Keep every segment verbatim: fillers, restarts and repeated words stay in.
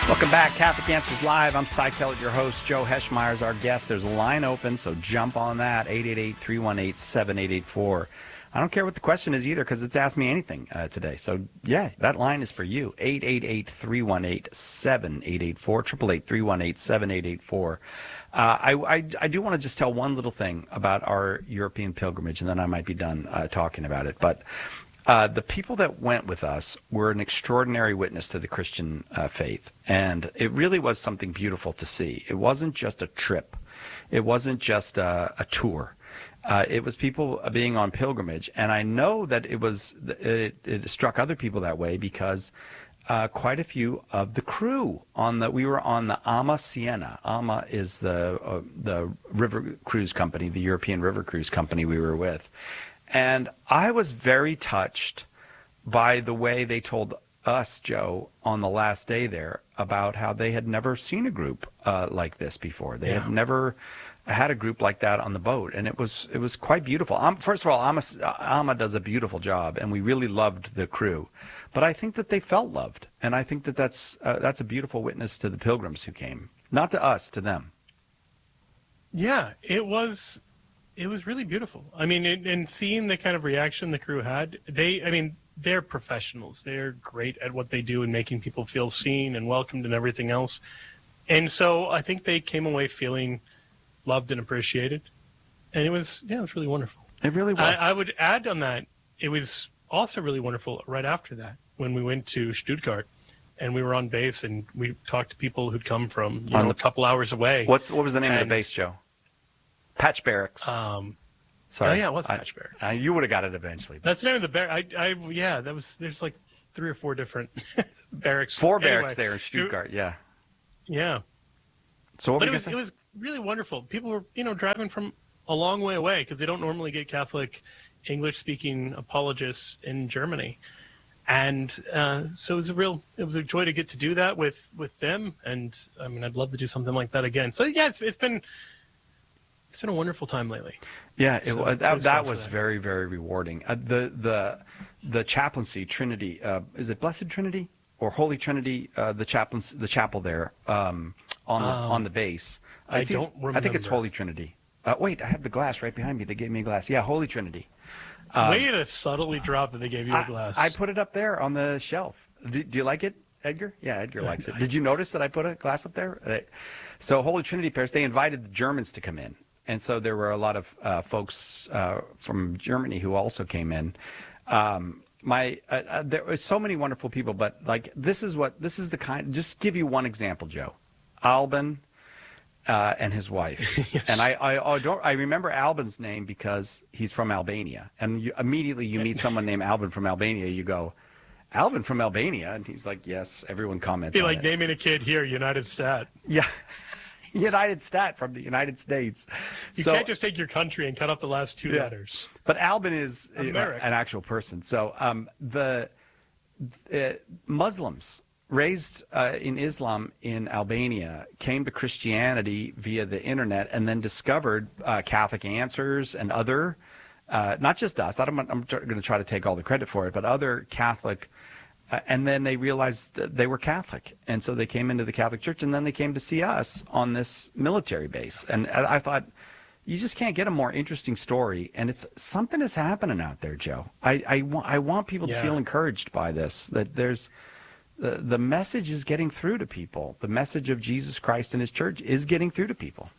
Welcome back, Catholic Answers Live. I'm Cy Kellett, your host. Joe Heschmeyer is our guest. There's a line open, so jump on that, eight eight eight, three one eight, seven eight eight four. I don't care what the question is either because it's Ask Me Anything uh, today. So, yeah, that line is for you, eight eight eight, three one eight, seven eight eight four, eight eight eight, three one eight, seven eight eight four. Uh, I, I, I do want to just tell one little thing about our European pilgrimage, and then I might be done uh, talking about it. But Uh, the people that went with us were an extraordinary witness to the Christian uh, faith, and it really was something beautiful to see. It wasn't just a trip. It wasn't just a, a tour. Uh, it was people being on pilgrimage, and I know that it was it, it struck other people that way because uh, quite a few of the crew on the we were on the Ama Siena. Ama is the uh, the river cruise company, the European river cruise company we were with. And I was very touched by the way they told us, Joe, on the last day there about how they had never seen a group uh, like this before. They yeah. had never had a group like that on the boat, and it was it was quite beautiful. Um, first of all, Ama, Ama does a beautiful job, and we really loved the crew. But I think that they felt loved, and I think that that's uh, that's a beautiful witness to the pilgrims who came, not to us, to them. Yeah, it was. It was really beautiful. I mean, it, and seeing the kind of reaction the crew had, they, I mean, they're professionals. They're great at what they do and making people feel seen and welcomed and everything else. And so I think they came away feeling loved and appreciated. And it was, yeah, it was really wonderful. It really was. I, I would add on that, it was also really wonderful right after that when we went to Stuttgart and we were on base and we talked to people who'd come from, you on know, the, a couple hours away. What's What was the name and, of the base, Joe? Patch Barracks. Um, Sorry. Oh, yeah, it was Patch Barracks. Uh, you would have got it eventually. That's the name of the barracks. I, I, yeah, that was, there's like three or four different barracks. Four anyway, barracks there in Stuttgart, yeah. Yeah. So what but were it you was, say? it was really wonderful. People were, you know, driving from a long way away because they don't normally get Catholic English-speaking apologists in Germany. And uh, so it was a real, it was a joy to get to do that with, with them. And, I mean, I'd love to do something like that again. So, yeah, it's, it's been... It's been a wonderful time lately. Yeah, it, so, uh, that, was that was that. very, very rewarding. Uh, the the the chaplaincy, Trinity, uh, is it Blessed Trinity or Holy Trinity? Uh, the chaplains, the chapel there um, on the um, on the base. Uh, I don't remember. I think it's Holy Trinity. Uh, wait, I have the glass right behind me. They gave me a glass. Yeah, Holy Trinity. Um, Way to subtly drop that they gave you a glass. I, I put it up there on the shelf. Do, do you like it, Edgar? Yeah, Edgar likes it. Did you notice that I put a glass up there? Uh, so Holy Trinity Parish, they invited the Germans to come in. And so there were a lot of uh, folks uh, from Germany who also came in. Um, my uh, uh, there were so many wonderful people, but like this is what this is the kind. Just give you one example, Joe. Alban uh, and his wife, yes. and I, I I don't I remember Alban's name because he's from Albania, and you, immediately you meet someone named Alban from Albania, you go, Alban from Albania, and he's like, yes. Everyone comments. Be on like it. naming a kid here, United Stat. Yeah. United Stat from the United States. You so, can't just take your country and cut off the last two yeah. letters. But Alban is America. an actual person. So um, the uh, Muslims raised uh, in Islam in Albania came to Christianity via the internet and then discovered uh, Catholic Answers and other, uh, not just us, I don't, I'm going to try to take all the credit for it, but other Catholic. Uh, and then they realized that they were Catholic. And so they came into the Catholic Church, and then they came to see us on this military base. And I, I thought, you just can't get a more interesting story. And it's something is happening out there, Joe. I, I, wa- I want people Yeah. to feel encouraged by this, that there's the, the message is getting through to people. The message of Jesus Christ and his church is getting through to people.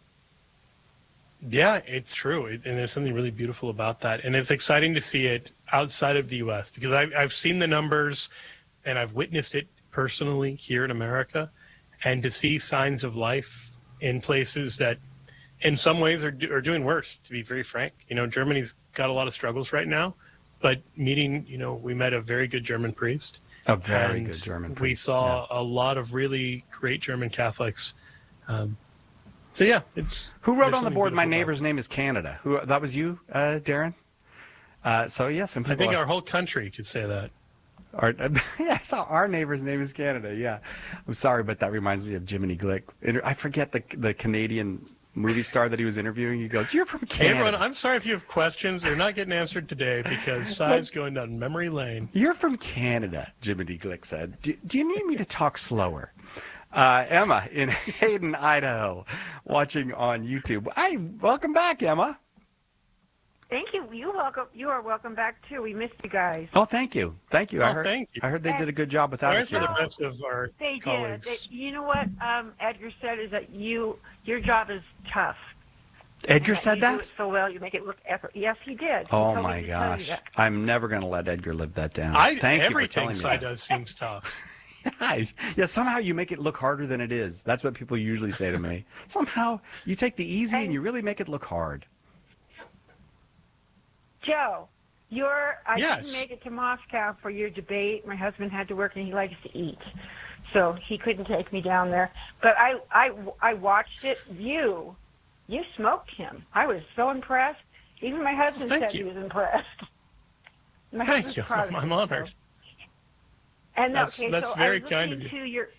Yeah, it's true. It, and there's something really beautiful about that. And it's exciting to see it outside of the U S because I, I've seen the numbers and I've witnessed it personally here in America. And to see signs of life in places that in some ways are, do, are doing worse, to be very frank. You know, Germany's got a lot of struggles right now. But meeting, you know, we met a very good German priest. A very and good German priest. We saw yeah. a lot of really great German Catholics. Um, so, yeah, it's... Who wrote on the board, my beautiful neighbor's about name is Canada? Who That was you, uh, Darren? Uh, so, yes, yeah, some people... I think are, our whole country could say that. Our, yeah, I saw our neighbor's name is Canada, yeah. I'm sorry, but that reminds me of Jiminy Glick. I forget the the Canadian movie star that he was interviewing. He goes, you're from Canada. Hey, everyone, I'm sorry if you have questions. They're not getting answered today because Cy's going down memory lane. You're from Canada, Jiminy Glick said. Do, do you need me to talk slower? Uh, Emma in Hayden, Idaho, watching on YouTube. Hi, welcome back, Emma. Thank you. You welcome. You are welcome back too. We missed you guys. Oh, thank you, thank you. I Oh, heard. thank you. I heard they did a good job without us Ours are here. the best of our They colleagues. did. They, you know what um, Edgar said is that you your job is tough. Edgar And said you that? do it so well. You make it look effort. Yes, he did. He Oh told me my to tell you gosh! that. I'm never going to let Edgar live that down. I, Thank you for everything telling me Cy that. does seems tough. Yeah, somehow you make it look harder than it is. That's what people usually say to me. Somehow you take the easy and you really make it look hard. Joe, your I Yes. didn't make it to Moscow for your debate. My husband had to work and he likes to eat, so he couldn't take me down there. But I I I watched it. You you smoked him. I was so impressed. Even my husband Thank said you. he was impressed. My Thank husband's you. proud of I'm you, honored. so. And That's- okay, that's so very I was kind of listening you. to your.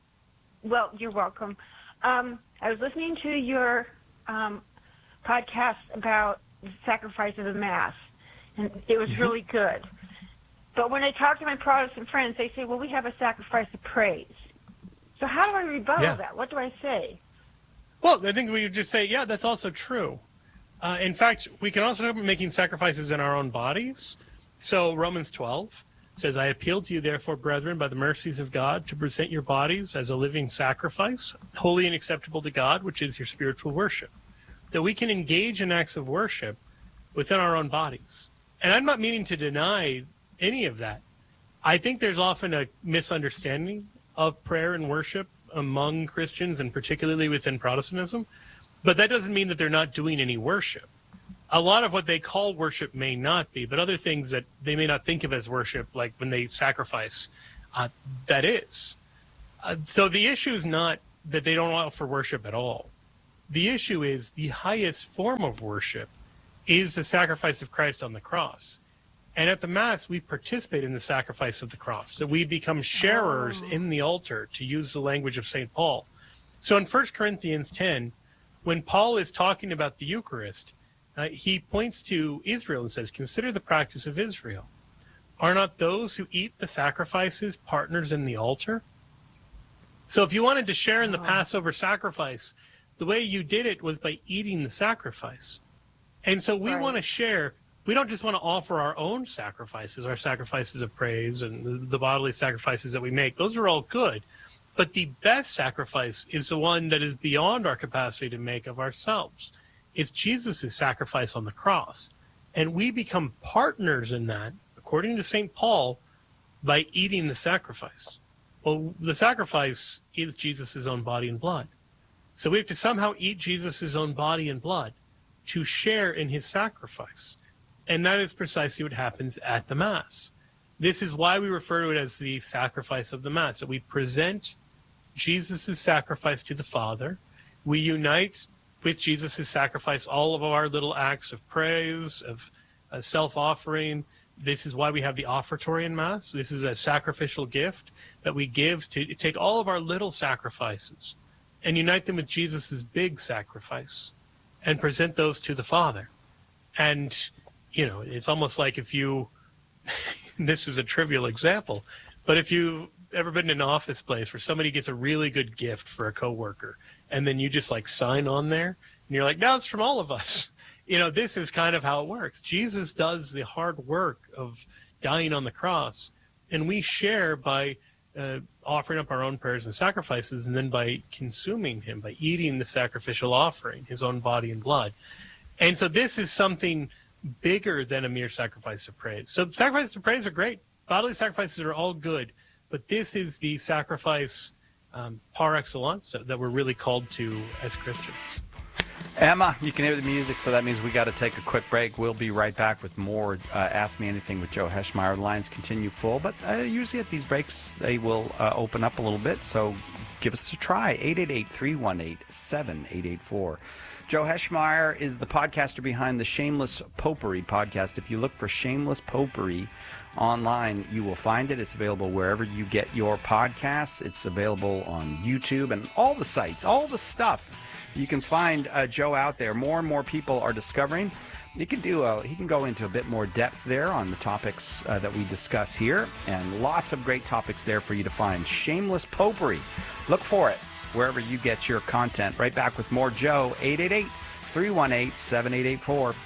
Well, you're welcome. Um, I was listening to your um, podcast about the sacrifice of the Mass, and it was Mm-hmm. really good. But when I talk to my Protestant friends, they say, "Well, we have a sacrifice of praise." So how do I rebuttal Yeah. that? What do I say? Well, I think we would just say, yeah, that's also true. Uh, in fact, we can also be making sacrifices in our own bodies. So Romans twelve says, I appeal to you, therefore, brethren, by the mercies of God, to present your bodies as a living sacrifice, holy and acceptable to God, which is your spiritual worship. That we can engage in acts of worship within our own bodies. And I'm not meaning to deny any of that. I think there's often a misunderstanding of prayer and worship among Christians, and particularly within Protestantism. But that doesn't mean that they're not doing any worship. A lot of what they call worship may not be, but other things that they may not think of as worship, like when they sacrifice, uh, that is. Uh, so the issue is not that they don't offer worship at all. The issue is the highest form of worship is the sacrifice of Christ on the cross. And at the Mass, we participate in the sacrifice of the cross, that we become sharers Oh. in the altar, to use the language of Saint Paul. So in First Corinthians ten, when Paul is talking about the Eucharist, uh, he points to Israel and says, consider the practice of Israel. Are not those who eat the sacrifices partners in the altar? So if you wanted to share in the Passover sacrifice, the way you did it was by eating the sacrifice. And so we Right. want to share. We don't just want to offer our own sacrifices, our sacrifices of praise and the, the bodily sacrifices that we make. Those are all good. But the best sacrifice is the one that is beyond our capacity to make of ourselves. It's Jesus' sacrifice on the cross. And we become partners in that, according to Saint Paul, by eating the sacrifice. Well, the sacrifice is Jesus' own body and blood. So we have to somehow eat Jesus' own body and blood to share in his sacrifice. And that is precisely what happens at the Mass. This is why we refer to it as the sacrifice of the Mass, that we present Jesus' sacrifice to the Father. We unite with Jesus' sacrifice all of our little acts of praise, of uh, self-offering. This is why we have the offertory in Mass. This is a sacrificial gift that we give to take all of our little sacrifices and unite them with Jesus' big sacrifice and present those to the Father. And, you know, it's almost like if you, this is a trivial example, but if you've ever been in an office place where somebody gets a really good gift for a coworker, and then you just like sign on there, and you're like, no, it's from all of us. You know, this is kind of how it works. Jesus does the hard work of dying on the cross, and we share by uh, offering up our own prayers and sacrifices, and then by consuming him, by eating the sacrificial offering, his own body and blood. And so this is something bigger than a mere sacrifice of praise. So sacrifices of praise are great. Bodily sacrifices are all good. But this is the sacrifice um, par excellence that, that we're really called to as Christians. Emma, you can hear the music, so that means we got to take a quick break. We'll be right back with more uh, Ask Me Anything with Joe Heschmeyer. The lines continue full, but uh, usually at these breaks, they will uh, open up a little bit, so give us a try. eight eight eight, three one eight, seven eight eight four. Joe Heschmeyer is the podcaster behind the Shameless Popery podcast. If you look for Shameless Popery online, you will find it. It's available wherever you get your podcasts. It's available on YouTube and all the sites, all the stuff. You can find uh, Joe out there. More and more people are discovering. He can do a, he can go into a bit more depth there on the topics uh, that we discuss here, and lots of great topics there for you to find. Shameless Popery Look for it wherever you get your content. Right back with more Joe, eight eight eight, three one eight, seven eight eight four.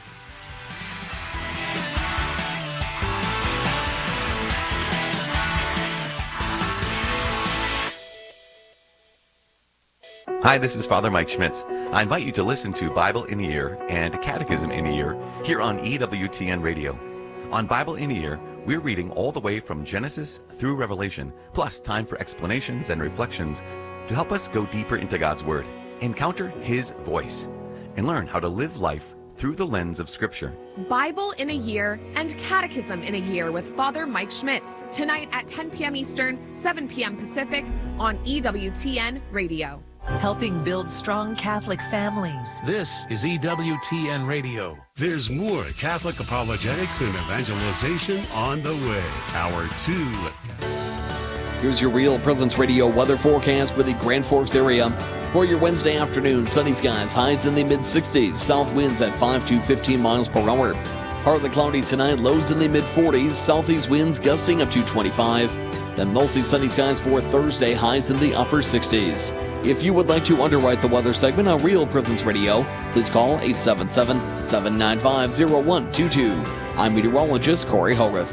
Hi, this is Father Mike Schmitz. I invite you to listen to Bible in a Year and Catechism in a Year here on E W T N Radio. On Bible in a Year, we're reading all the way from Genesis through Revelation, plus time for explanations and reflections to help us go deeper into God's Word, encounter His voice, and learn how to live life through the lens of Scripture. Bible in a Year and Catechism in a Year with Father Mike Schmitz, tonight at ten p.m. Eastern, seven p.m. Pacific on E W T N Radio. Helping build strong Catholic families. This is E W T N Radio. There's more Catholic apologetics and evangelization on the way. Hour two. Here's your Real Presence Radio weather forecast for the Grand Forks area. For your Wednesday afternoon, sunny skies, highs in the mid sixties, south winds at five to fifteen miles per hour. Partly cloudy tonight, lows in the mid forties, southeast winds gusting up to twenty-five. Then mostly sunny skies for Thursday, highs in the upper sixties. If you would like to underwrite the weather segment on Real Presence Radio, please call eight seven seven, seven nine five, zero one two two. I'm meteorologist Corey Hogarth.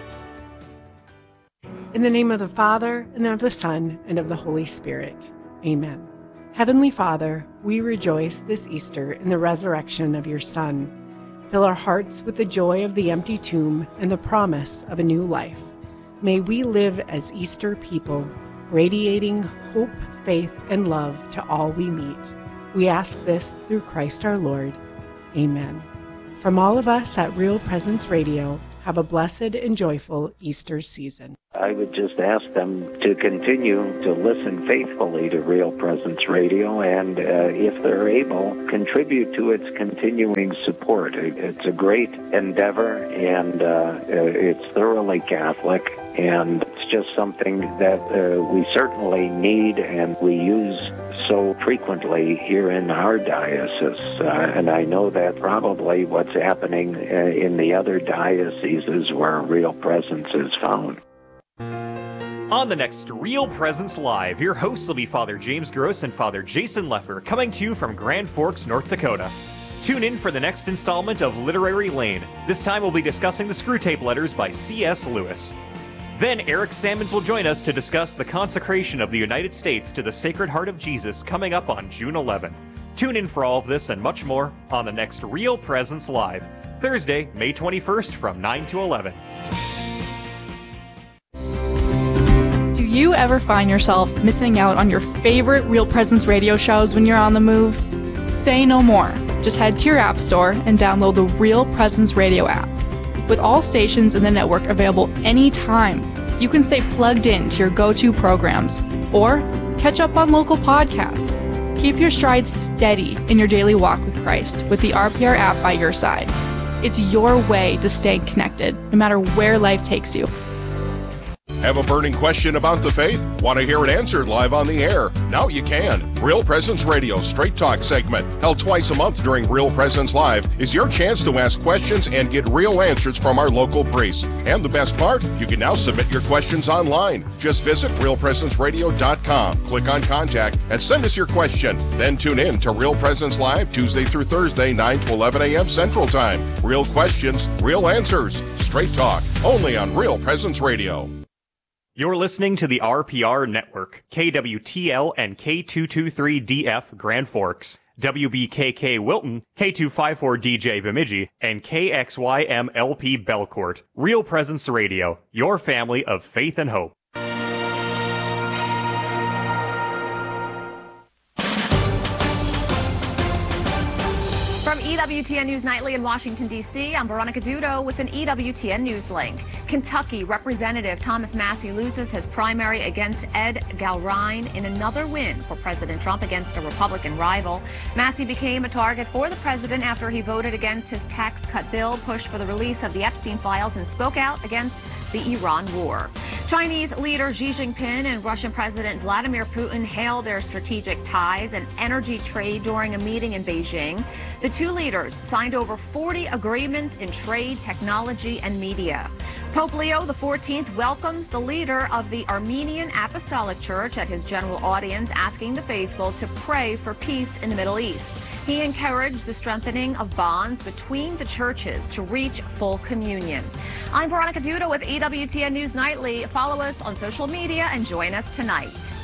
In the name of the Father, and of the Son, and of the Holy Spirit. Amen. Heavenly Father, we rejoice this Easter in the resurrection of your Son. Fill our hearts with the joy of the empty tomb and the promise of a new life. May we live as Easter people, radiating hope, faith, and love to all we meet. We ask this through Christ our Lord. Amen. From all of us at Real Presence Radio, have a blessed and joyful Easter season. I would just ask them to continue to listen faithfully to Real Presence Radio and, uh, if they're able, contribute to its continuing support. It's a great endeavor, and uh, it's thoroughly Catholic, and it's just something that uh, we certainly need and we use so frequently here in our diocese. Uh, and I know that probably what's happening uh, in the other dioceses where Real Presence is found. On the next Real Presence Live, your hosts will be Father James Gross and Father Jason Leffer, coming to you from Grand Forks, North Dakota. Tune in for the next installment of Literary Lane. This time we'll be discussing the Screwtape Letters by C S Lewis. Then Eric Sammons will join us to discuss the consecration of the United States to the Sacred Heart of Jesus coming up on June eleventh. Tune in for all of this and much more on the next Real Presence Live, Thursday, May twenty-first from nine to eleven. Do you ever find yourself missing out on your favorite Real Presence radio shows when you're on the move? Say no more. Just head to your app store and download the Real Presence Radio app. With all stations in the network available anytime, you can stay plugged in to your go-to programs or catch up on local podcasts. Keep your stride steady in your daily walk with Christ with the R P R app by your side. It's your way to stay connected, no matter where life takes you. Have a burning question about the faith? Want to hear it answered live on the air? Now you can. Real Presence Radio Straight Talk segment, held twice a month during Real Presence Live, is your chance to ask questions and get real answers from our local priests. And the best part, you can now submit your questions online. Just visit real presence radio dot com, click on Contact, and send us your question. Then tune in to Real Presence Live Tuesday through Thursday, nine to eleven a.m. Central Time. Real questions, real answers. Straight Talk, only on Real Presence Radio. You're listening to the R P R Network, K W T L and K two twenty-three D F Grand Forks, W B K K Wilton, K two fifty-four D J Bemidji, and K X Y M L P Belcourt. Real Presence Radio, your family of faith and hope. From E W T N News Nightly in Washington, D C, I'm Veronica Dudo with an E W T N News link. Kentucky Representative Thomas Massie loses his primary against Ed Galrine in another win for President Trump against a Republican rival. Massie became a target for the president after he voted against his tax cut bill, pushed for the release of the Epstein files, and spoke out against the Iran war. Chinese leader Xi Jinping and Russian President Vladimir Putin hailed their strategic ties and energy trade during a meeting in Beijing. The two leaders signed over forty agreements in trade, technology, and media. Pope Leo the fourteenth welcomes the leader of the Armenian Apostolic Church at his general audience, asking the faithful to pray for peace in the Middle East. He encouraged the strengthening of bonds between the churches to reach full communion. I'm Veronica Duda with E W T N News Nightly. Follow us on social media and join us tonight.